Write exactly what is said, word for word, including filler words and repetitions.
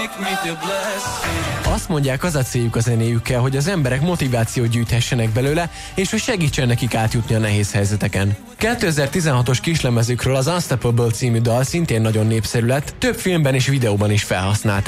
Azt mondják, az a céljuk a zenéjükkel, hogy az emberek motivációt gyűjthessenek belőle, és hogy segítsen nekik átjutni a nehéz helyzeteken. kétezer-tizenhatos kislemezükről az Unstoppable című dal szintén nagyon népszerű lett, több filmben és videóban is felhasználták.